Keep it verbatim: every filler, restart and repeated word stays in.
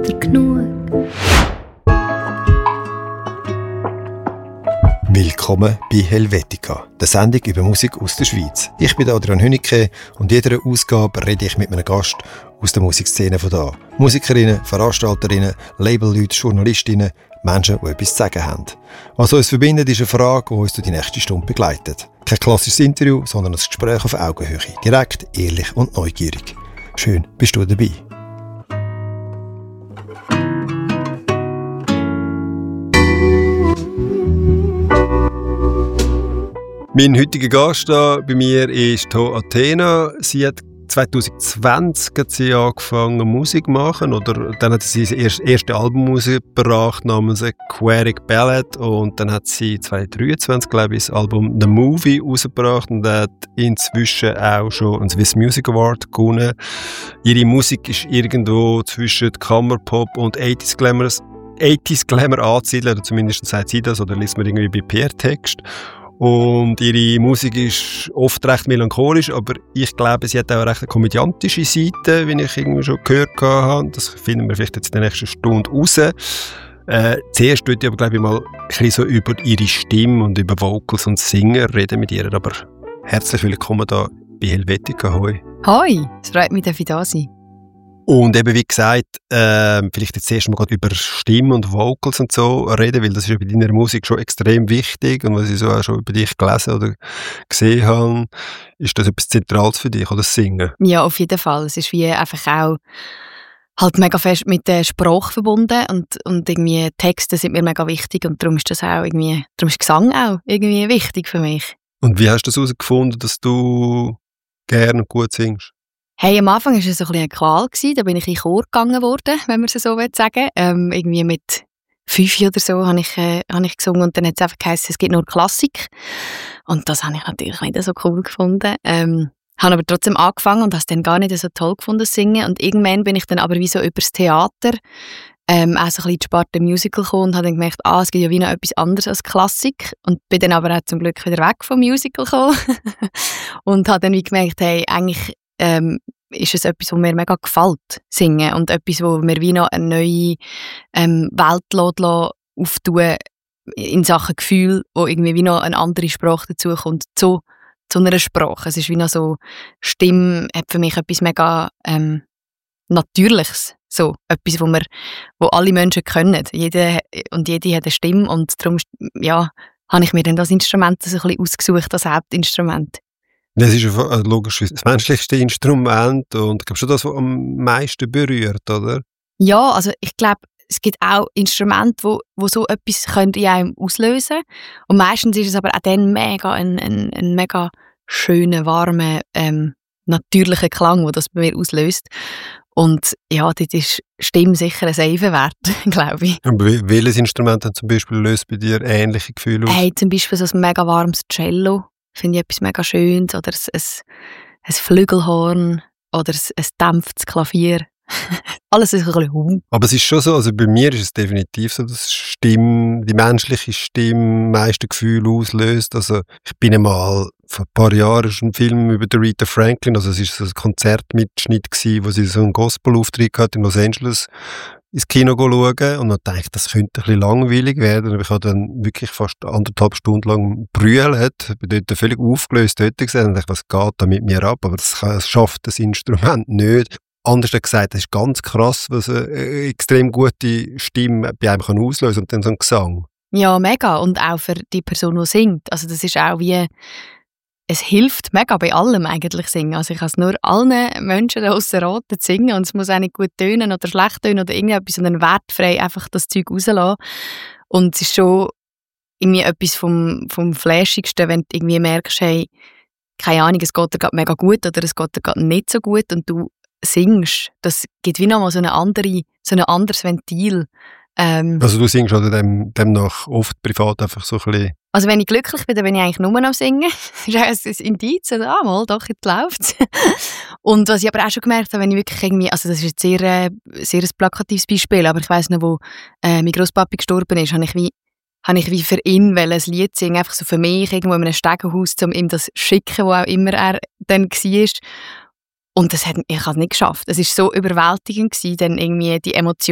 dir genug. Willkommen bei Helvetica, der Sendung über Musik aus der Schweiz. Ich bin Adrian Hünicke und in jeder Ausgabe rede ich mit einem Gast aus der Musikszene von da. Musikerinnen, Veranstalterinnen, Labelleute, Journalistinnen, Menschen, die etwas zu sagen haben. Was uns verbindet, ist eine Frage, die uns durch die nächste Stunde begleitet. Kein klassisches Interview, sondern ein Gespräch auf Augenhöhe. Direkt, ehrlich und neugierig. Schön, bist du dabei. Mein heutiger Gast da bei mir ist To Athena. Sie hat zwanzig zwanzig hat sie angefangen Musik zu machen, oder dann hat sie ihr erstes Album rausgebracht namens Aquatic Ballad, und dann hat sie zwanzig dreiundzwanzig, glaube ich, das Album The Movie rausgebracht und hat inzwischen auch schon einen Swiss Music Award gewonnen. Ihre Musik ist irgendwo zwischen Kammerpop und achtziger Glamour, achtziger Glamour anzusiedeln, oder zumindest sagt sie das, oder liest man irgendwie bei P R-Text. Und ihre Musik ist oft recht melancholisch, aber ich glaube, sie hat auch eine recht komödiantische Seite, wie ich irgendwie schon gehört habe. Das finden wir vielleicht jetzt in der nächsten Stunde raus. Äh, zuerst würde ich aber, glaube ich, mal ein bisschen so über ihre Stimme und über Vocals und Singen reden mit ihr. Aber herzlich willkommen hier bei Helvetica. Hoi. Hoi, es freut mich, dass ich da sein. Und eben, wie gesagt, äh, vielleicht jetzt erst mal gerade über Stimmen und Vocals und so reden, weil das ist ja bei deiner Musik schon extrem wichtig, und was ich so auch schon über dich gelesen oder gesehen habe, ist das etwas Zentrales für dich, oder das Singen? Ja, auf jeden Fall. Es ist wie einfach auch halt mega fest mit der Sprache verbunden, und, und irgendwie Texte sind mir mega wichtig, und darum ist das auch irgendwie, darum ist Gesang auch irgendwie wichtig für mich. Und wie hast du das herausgefunden, dass du gerne und gut singst? Hey, am Anfang war es so ein bisschen eine Qual. Da bin ich in den Chor gegangen worden, wenn man es so sagen will. Ähm, irgendwie mit fünf oder so habe ich, äh, habe ich gesungen, und dann hat es einfach geheißen, es gibt nur Klassik. Und das habe ich natürlich nicht so cool gefunden. Ähm, habe aber trotzdem angefangen und habe es dann gar nicht so toll gefunden, das Singen. Und irgendwann bin ich dann aber wie so übers Theater ähm, auch so ein bisschen in die Sparte Musical gekommen und habe dann gemerkt, ah, es gibt ja wie noch etwas anderes als Klassik. Und bin dann aber auch zum Glück wieder weg vom Musical gekommen. Und habe dann wie gemerkt, hey, eigentlich Ähm, ist es etwas, was mir mega gefällt, singen, und etwas, wo mir wie noch eine neue ähm, Welt lässt, auftun in Sachen Gefühl, wo irgendwie wie noch eine andere Sprache dazu kommt, zu, zu einer Sprache. Es ist wie noch so, Stimme hat für mich etwas mega ähm, Natürliches, so etwas, wo, wir, wo alle Menschen können. Jede und jede hat eine Stimme, und darum ja, habe ich mir dann das Instrument so ein bisschen ausgesucht, das Hauptinstrument. Das ist ja logisch das menschlichste Instrument, und ich glaube schon das, was am meisten berührt, oder? Ja, also ich glaube, es gibt auch Instrumente, wo, wo so etwas können in einem auslösen können. Und meistens ist es aber auch dann mega ein, ein, ein mega schöner, warmer, ähm, natürlicher Klang, der das bei mir auslöst. Und ja, dort ist Stimme sicher ein Seifen wert, glaube ich. Aber welches Instrument hat zum Beispiel löst bei dir ähnliche Gefühle aus? Hey, zum Beispiel so ein mega warmes Cello. Finde ich etwas mega Schönes, oder ein, ein Flügelhorn, oder ein, ein dämpftes Klavier. Alles ist ein bisschen hum. Aber es ist schon so, also bei mir ist es definitiv so, dass Stimme, die menschliche Stimme meiste Gefühle auslöst. Also ich bin einmal vor ein paar Jahren schon ein Film über Aretha Franklin, also es ist so ein Konzertmitschnitt gewesen, wo sie so einen Gospelauftritt hat in Los Angeles, ins Kino schauen, und dann dachte ich, das könnte ein bisschen langweilig werden. Aber ich habe dann wirklich fast anderthalb Stunden lang brüllt, bin dort völlig aufgelöst dort gesehen und dachte, was geht da mit mir ab? Aber das, kann, das schafft das Instrument nicht. Anders gesagt, das ist ganz krass, was eine extrem gute Stimme bei einem kann auslösen, und dann so ein Gesang. Ja, mega. Und auch für die Person, die singt. Also das ist auch wie, es hilft mega bei allem eigentlich singen. Also ich kann es nur allen Menschen aus raten zu singen, und es muss auch nicht gut tönen oder schlecht tönen oder irgendetwas, sondern wertfrei einfach das Zeug rauslassen. Und es ist schon irgendwie etwas vom, vom Flashigsten, wenn du irgendwie merkst, hey, keine Ahnung, es geht dir gerade mega gut oder es geht dir gerade nicht so gut, und du singst. Das gibt wie nochmal so, eine andere, so ein anderes Ventil. Ähm, also du singst oder dem, demnach oft privat einfach so ein bisschen... Also wenn ich glücklich bin, dann bin ich eigentlich nur am Singen. Das ist ein Indiz, oder? Ah, mal, doch, jetzt läuft's. Und was ich aber auch schon gemerkt habe, wenn ich wirklich irgendwie, also das ist jetzt sehr, äh, sehr ein plakatives Beispiel, aber ich weiss noch, wo äh, mein Grosspapi gestorben ist, habe ich wie habe ich wie für ihn ein Lied singen, einfach so für mich, irgendwo in einem Stegenhaus, um ihm das zu schicken, wo auch immer er dann war. Und das hat, ich habe es nicht geschafft. Es war so überwältigend gewesen, dann irgendwie die Emotionen